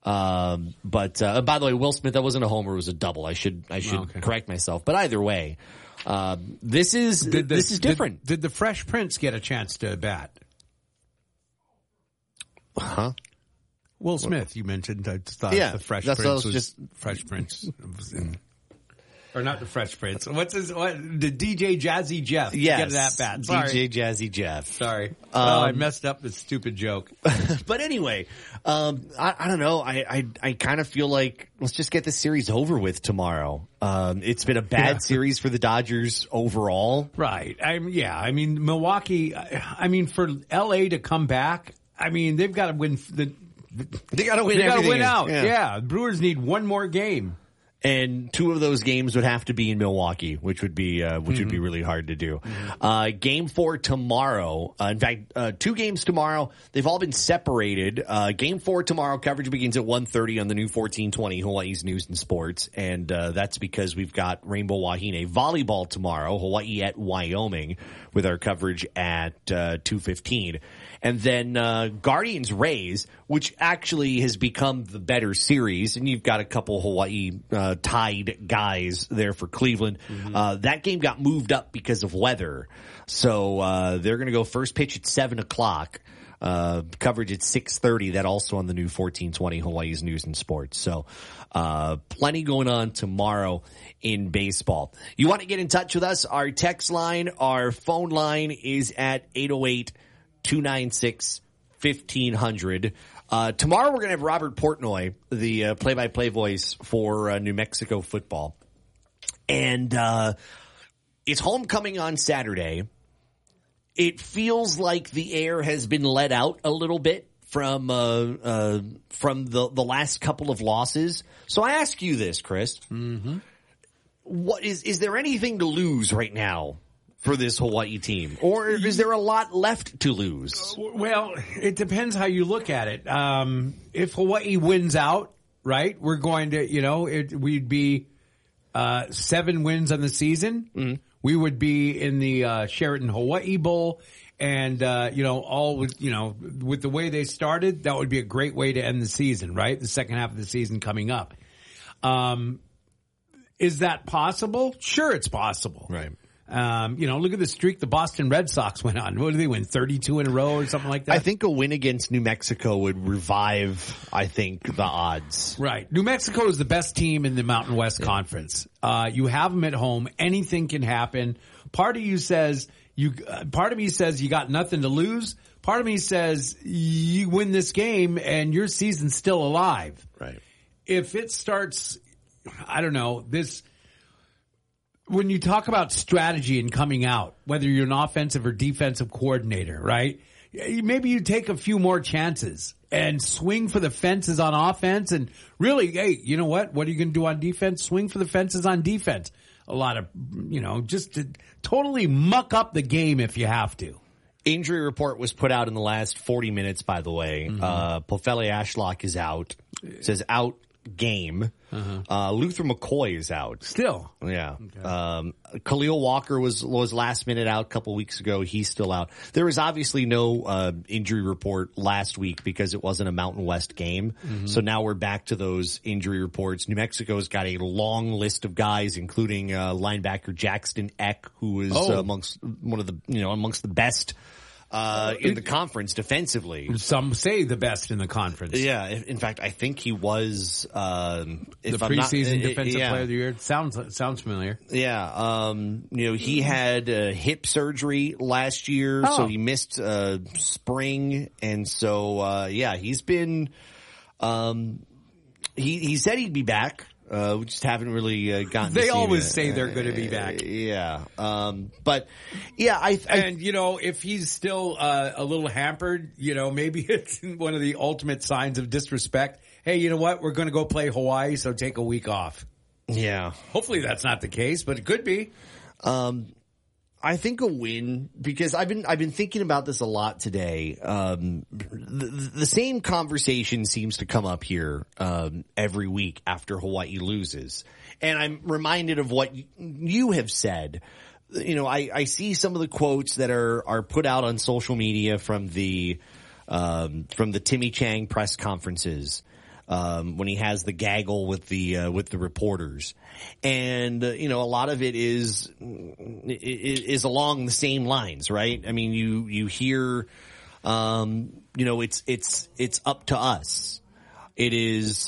But by the way, Will Smith, that wasn't a homer, it was a double. I should correct myself. But either way, this is different. Did the Fresh Prince get a chance to bat? Huh? Will Smith, you mentioned. I thought the Fresh Prince was Fresh Prince. Or not the Fresh Prince. The DJ Jazzy Jeff? Yes. Get that bat. Sorry. DJ Jazzy Jeff. Sorry. I messed up the stupid joke. But anyway, I don't know. I kind of feel like let's just get this series over with tomorrow. It's been a bad series for the Dodgers overall. Right. I mean, Milwaukee, for LA to come back, they've got to win They got to win out. Yeah. Brewers need one more game. And 2 of those games would have to be in Milwaukee, which would be really hard to do. Game 4 tomorrow. In fact, 2 games tomorrow. They've all been separated. Game 4 tomorrow. Coverage begins at 1:30 on the new 1420 Hawaii's News and Sports, and that's because we've got Rainbow Wahine volleyball tomorrow. Hawaii at Wyoming with our coverage at 2:15. And then Guardians Rays, which actually has become the better series, and you've got a couple Hawaii tied guys there for Cleveland. That game got moved up because of weather, so they're going to go first pitch at 7 o'clock. Coverage at 6:30. That also on the new 1420 Hawaii's News and Sports. So plenty going on tomorrow in baseball. You want to get in touch with us? Our text line, our phone line is at 808-296-1500. Tomorrow we're going to have Robert Portnoy, the play-by-play voice for New Mexico football. And it's homecoming on Saturday. It feels like the air has been let out a little bit from the last couple of losses. So I ask you this, Chris. Mm-hmm. What is there anything to lose right now for this Hawaii team? Or is there a lot left to lose? Well, it depends how you look at it. If Hawaii wins out, right, we're going to, we'd be 7 wins on the season. Mm-hmm. We would be in the Sheraton Hawaii Bowl. And, with the way they started, that would be a great way to end the season, right? The second half of the season coming up. Is that possible? Sure, it's possible. Right. Look at the streak the Boston Red Sox went on. What did they win? 32 in a row or something like that? I think a win against New Mexico would revive, the odds. Right. New Mexico is the best team in the Mountain West Conference. You have them at home. Anything can happen. Part of me says you got nothing to lose. Part of me says you win this game and your season's still alive. Right. If it starts, I don't know, when you talk about strategy and coming out, whether you're an offensive or defensive coordinator, right? Maybe you take a few more chances and swing for the fences on offense and really, hey, you know what? What are you going to do on defense? Swing for the fences on defense. A lot of, just to totally muck up the game if you have to. Injury report was put out in the last 40 minutes, by the way. Mm-hmm. Pofele Ashlock is out. It says out game. Uh-huh. Luther McCoy is out. Still. Yeah. Okay. Khalil Walker was last minute out a couple weeks ago. He's still out. There was obviously no injury report last week because it wasn't a Mountain West game. Mm-hmm. So now we're back to those injury reports. New Mexico's got a long list of guys, including linebacker Jackson Eck, who is amongst the best in the conference defensively. Some say the best in the conference. Yeah. In fact, I think he was the preseason defensive player of the year. Sounds familiar. Yeah. He had hip surgery last year, so he missed spring, and so he's been. He said he'd be back. We just haven't really gotten. They to see always say they're going to be back. Yeah. But yeah, if he's still a little hampered, maybe it's one of the ultimate signs of disrespect. Hey, you know what? We're going to go play Hawaii, so take a week off. Yeah. Hopefully that's not the case, but it could be. I think a win, because I've been thinking about this a lot today. The same conversation seems to come up here every week after Hawaii loses, and I'm reminded of what you have said. I see some of the quotes that are put out on social media from the Timmy Chang press conferences. when he has the gaggle with the reporters, and a lot of it is along the same lines, right? I mean, you hear, it's up to us. It is,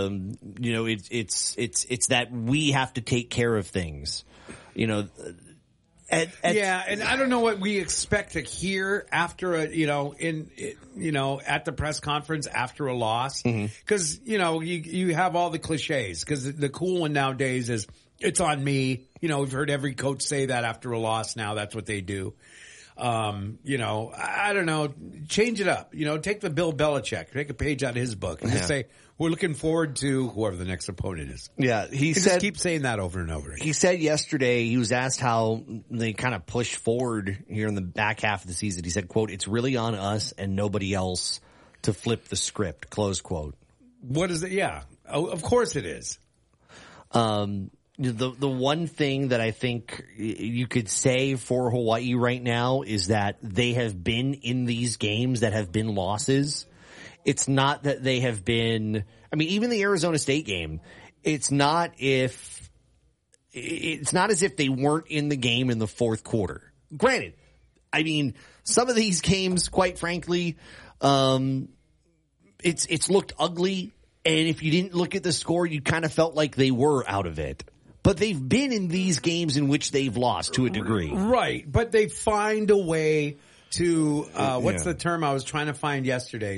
it's that we have to take care of things, yeah, and I don't know what we expect to hear after at the press conference after a loss, because you have all the cliches. Because the cool one nowadays is it's on me. We've heard every coach say that after a loss. Now that's what they do. I don't know. Change it up. Take the Bill Belichick, take a page out of his book, and just say we're looking forward to whoever the next opponent is. Yeah, he said, just keep saying that over and over again. He said yesterday, he was asked how they kind of push forward here in the back half of the season. He said, "quote It's really on us and nobody else to flip the script." Close quote. What is it? Yeah, of course it is. The one thing that I think you could say for Hawaii right now is that they have been in these games that have been losses. It's not that they have been, even the Arizona State game, it's not as if they weren't in the game in the fourth quarter. Granted, some of these games, quite frankly, it's looked ugly. And if you didn't look at the score, you kind of felt like they were out of it. But they've been in these games in which they've lost to a degree. Right. But they find a way to, what's the term I was trying to find yesterday?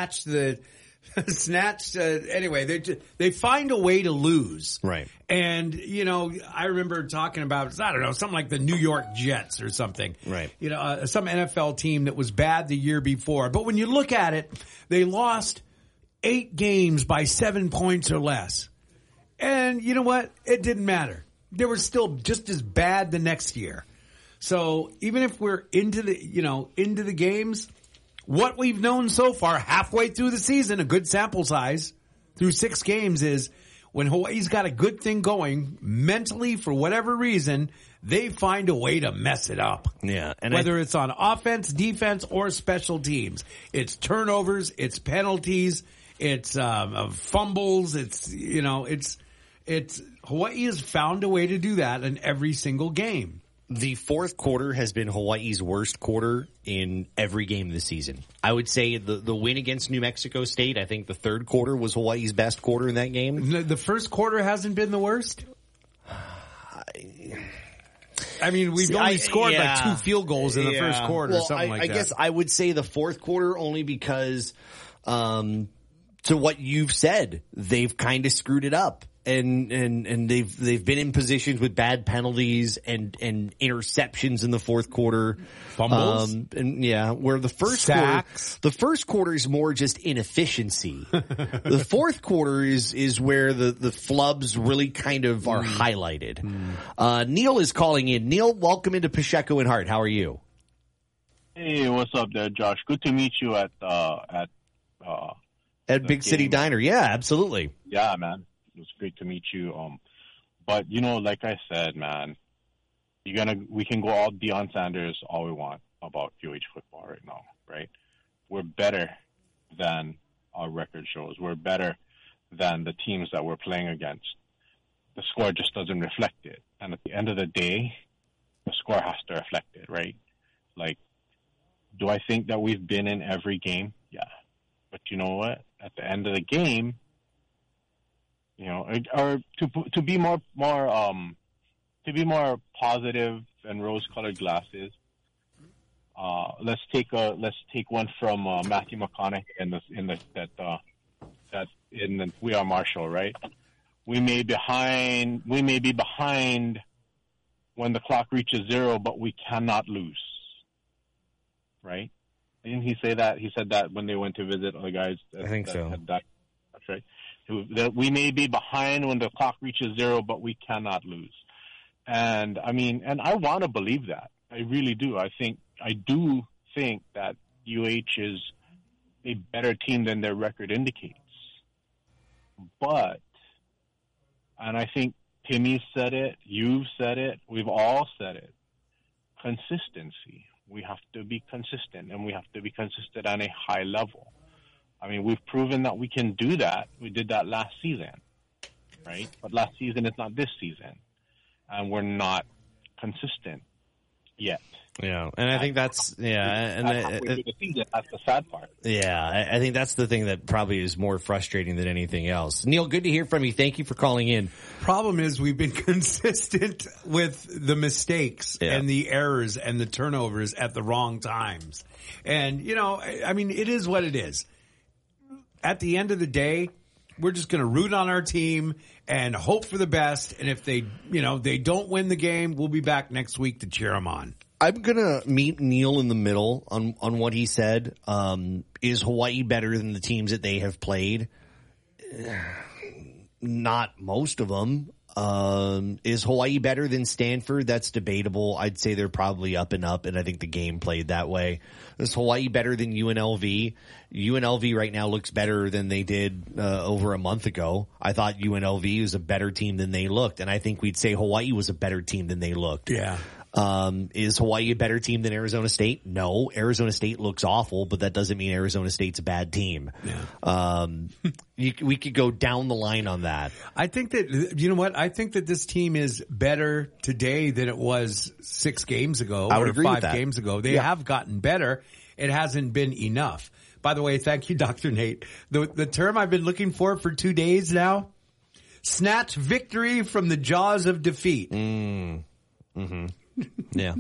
Anyway, they find a way to lose. Right. And, I remember talking about, something like the New York Jets or something. Right. Some NFL team that was bad the year before. But when you look at it, they lost 8 games by 7 points or less. And you know what? It didn't matter. They were still just as bad the next year. So even if we're into the games, what we've known so far, halfway through the season, a good sample size through 6 games, is when Hawaii's got a good thing going mentally for whatever reason, they find a way to mess it up. Yeah. And whether it's on offense, defense, or special teams, it's turnovers, it's penalties, it's fumbles, it's Hawaii has found a way to do that in every single game. The fourth quarter has been Hawaii's worst quarter in every game this season. I would say the win against New Mexico State, I think the third quarter was Hawaii's best quarter in that game. The first quarter hasn't been the worst? We've only scored like 2 field goals in the first quarter or something like that. I guess I would say the fourth quarter only because, to what you've said, they've kind of screwed it up. And they've been in positions with bad penalties and interceptions in the fourth quarter. Fumbles. Where the first quarter is more just inefficiency. The fourth quarter is where the flubs really kind of are highlighted. Neil is calling in. Neil, welcome into Pacheco and Hart. How are you? Hey, what's up there, Josh? Good to meet you at Big City Diner. Yeah, absolutely. Yeah, man. It was great to meet you. But like I said, man, we can go all Deion Sanders all we want about UH football right now, right? We're better than our record shows. We're better than the teams that we're playing against. The score just doesn't reflect it. And at the end of the day, the score has to reflect it, right? Do I think that we've been in every game? Yeah. But you know what? At the end of the game, or to be more positive and rose-colored glasses. Let's take one from Matthew McConaughey in the We Are Marshall, right? We may be behind when the clock reaches 0, but we cannot lose, right? Didn't he say that? He said that when they went to visit the guys. I think so. That's right. That we may be behind when the clock reaches 0, but we cannot lose. And I want to believe that. I really do. I do think that UH is a better team than their record indicates. But, and I think Timmy said it, you've said it, we've all said it, consistency. We have to be consistent, and we have to be consistent on a high level. I mean, we've proven that we can do that. We did that last season, right? But last season is not this season, and we're not consistent yet. Yeah, and I think that's the season. That's the sad part. Yeah, I think that's the thing that probably is more frustrating than anything else. Neil, good to hear from you. Thank you for calling in. Problem is, we've been consistent with the mistakes and the errors and the turnovers at the wrong times. And, you know, I mean, it is what it is. At the end of the day, we're just going to root on our team and hope for the best. And if they don't win the game, we'll be back next week to cheer them on. I'm going to meet Neil in the middle on what he said. Is Hawaii better than the teams that they have played? Not most of them. Is Hawaii better than Stanford? That's debatable. I'd say they're probably up and up, and I think the game played that way. Is Hawaii better than UNLV? UNLV right now looks better than they did over a month ago. I thought UNLV was a better team than they looked, and I think we'd say Hawaii was a better team than they looked. Yeah. Is Hawaii a better team than Arizona State? No. Arizona State looks awful, but that doesn't mean Arizona State's a bad team. Yeah. We could go down the line on that. I think that, you know what? I think that this team is better today than it was 6 games ago I would or agree 5 with that. games ago. They have gotten better. It hasn't been enough. By the way, thank you, Dr. Nate. The term I've been looking for 2 days now, snatch victory from the jaws of defeat. Mm-hmm. Yeah.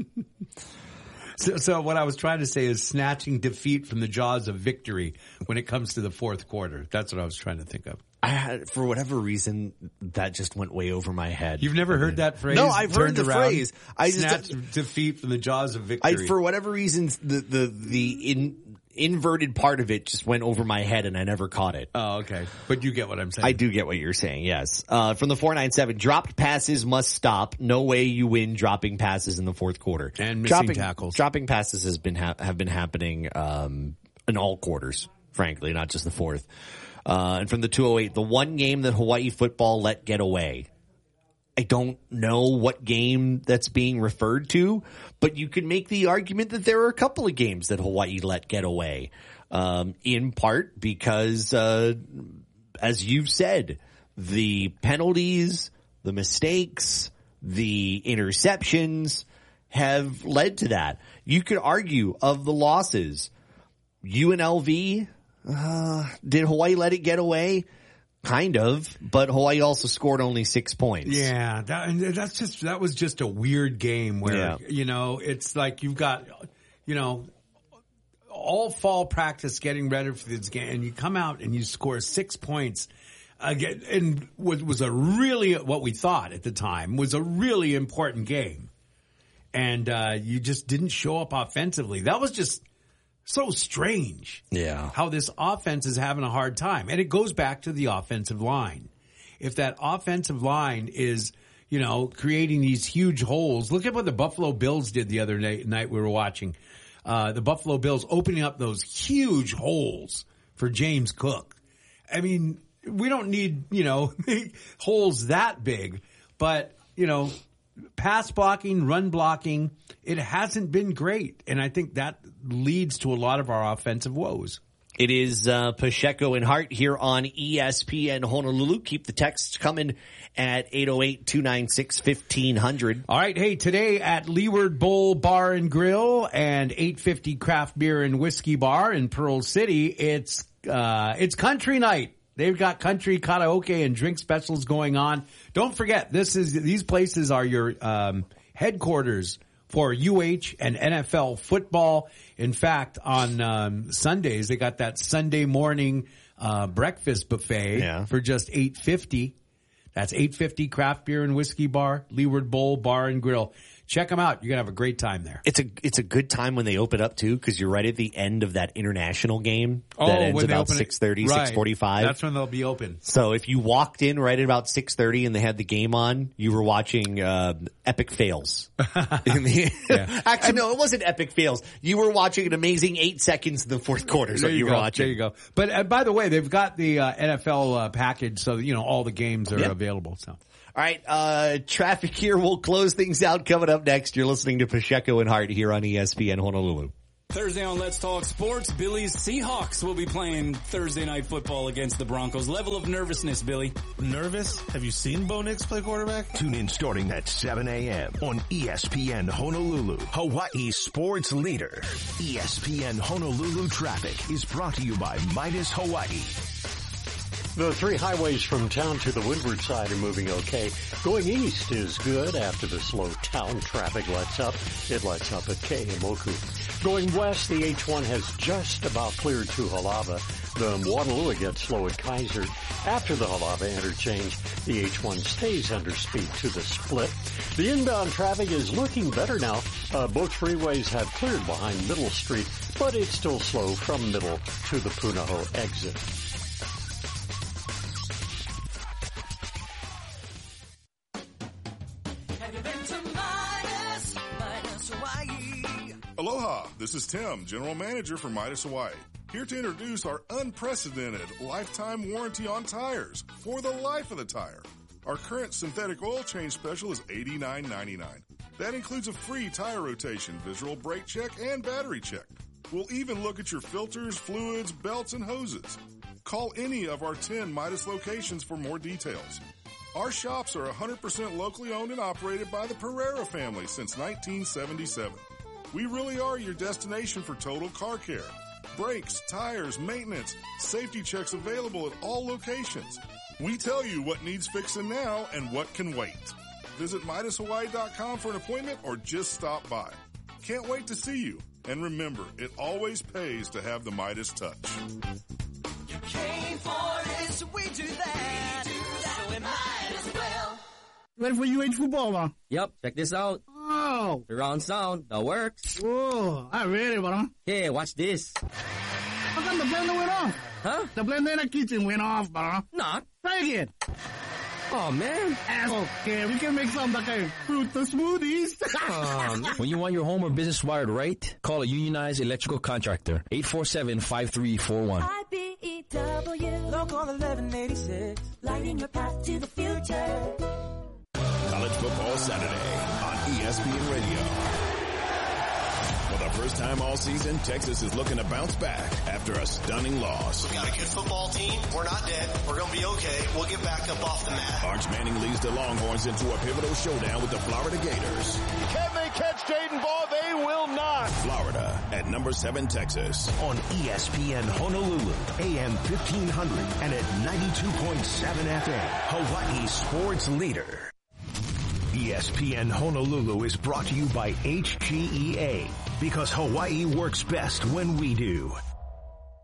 So what I was trying to say is snatching defeat from the jaws of victory when it comes to the fourth quarter. That's what I was trying to think of. For whatever reason, that just went way over my head. You've never heard that phrase? No, I've heard the phrase. Snatch defeat from the jaws of victory. For whatever reason, the inverted part of it just went over my head and I never caught it. Oh, okay. But you get what I'm saying. I do get what you're saying, yes. From the 497, dropped passes must stop. No way you win dropping passes in the fourth quarter. And missing tackles. Dropping passes have been happening in all quarters, frankly, not just the fourth. And from the 208, the one game that Hawaii football let get away. I don't know what game that's being referred to, but you can make the argument that there are a couple of games that Hawaii let get away, in part because, as you've said, the penalties, the mistakes, the interceptions have led to that. You could argue of the losses, UNLV, did Hawaii let it get away? Kind of, but Hawaii also scored only 6 points. Yeah, that was just a weird game where, you know, it's like you've got, you know, all fall practice getting ready for this game, and you come out and you score 6 points again, and was a really, what we thought at the time was a really important game. And you just didn't show up offensively. That was just so strange. Yeah. How this offense is having a hard time. And it goes back to the offensive line. If that offensive line is, you know, creating these huge holes. Look at what the Buffalo Bills did the other night we were watching. The Buffalo Bills opening up those huge holes for James Cook. I mean, we don't need, you know, holes that big, but, you know, pass blocking, run blocking, it hasn't been great. And I think that leads to a lot of our offensive woes. It is Pacheco and Hart here on ESPN Honolulu. Keep the texts coming at 808-296-1500. All right. Hey, today at Leeward Bowl Bar and Grill and 850 Craft Beer and Whiskey Bar in Pearl City, it's country night. They've got country karaoke and drink specials going on. Don't forget, these places are your headquarters for UH and NFL football. In fact, on Sundays, they got that Sunday morning breakfast buffet for just $8.50. That's $8.50 Craft Beer and Whiskey Bar, Leeward Bowl Bar and Grill. Check them out. You're going to have a great time there. It's a good time when they open up, too, because you're right at the end of that international game that ends about 6:30, 6:45. That's when they'll be open. So if you walked in right at about 6:30 and they had the game on, you were watching epic fails. Actually, no, it wasn't epic fails. You were watching an amazing 8 seconds in the fourth quarter. So you were watching. There you go. But by the way, they've got the NFL package, so you know all the games are available. So. All right, traffic here. We'll close things out coming up next. You're listening to Pacheco and Hart here on ESPN Honolulu. Thursday on Let's Talk Sports, Billy's Seahawks will be playing Thursday night football against the Broncos. Level of nervousness, Billy. Nervous? Have you seen Bo Nix play quarterback? Tune in starting at 7 a.m. on ESPN Honolulu, Hawaii's sports leader. ESPN Honolulu Traffic is brought to you by Midas Hawaii. The three highways from town to the windward side are moving okay. Going east is good after the slow town traffic lets up. It lets up at Ke'emoku. Going west, the H1 has just about cleared to Halava. The Waterloo gets slow at Kaiser. After the Halava interchange, the H1 stays under speed to the split. The inbound traffic is looking better now. Both freeways have cleared behind Middle Street, but it's still slow from Middle to the Punahou exit. Aloha, this is Tim, General Manager for Midas Hawaii. Here to introduce our unprecedented lifetime warranty on tires for the life of the tire. Our current synthetic oil change special is $89.99. That includes a free tire rotation, visual brake check, and battery check. We'll even look at your filters, fluids, belts, and hoses. Call any of our 10 Midas locations for more details. Our shops are 100% locally owned and operated by the Pereira family since 1977. We really are your destination for total car care. Brakes, tires, maintenance, safety checks available at all locations. We tell you what needs fixing now and what can wait. Visit MidasHawaii.com for an appointment or just stop by. Can't wait to see you. And remember, it always pays to have the Midas touch. You came for this, we do that. So we might as well. Ready for UH football, man? Yep, check this out. Oh. Surround sound, that works. Whoa, I'm ready, bro. Hey, watch this. How come the blender went off? Huh? The blender in the kitchen went off, bro. Not. Try again. Oh, man. Okay, we can make some like a fruit smoothies. When you want your home or business wired right, call a unionized electrical contractor. 847-5341. IBEW. Local 1186. Lighting your path to the future. College Football Saturday on ESPN Radio. For the first time all season, Texas is looking to bounce back after a stunning loss. We've got a good football team. We're not dead. We're going to be okay. We'll get back up off the mat. Arch Manning leads the Longhorns into a pivotal showdown with the Florida Gators. Can they catch Jaden Ball? They will not. Florida at number 7 Texas. On ESPN Honolulu, AM 1500 and at 92.7 FM, Hawaii's sports leader. ESPN Honolulu is brought to you by HGEA, because Hawaii works best when we do.